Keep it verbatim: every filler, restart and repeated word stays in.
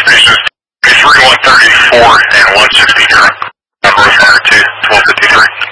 destination is three one three four and one sixty zero. Number of fire two, twelve fifty-three.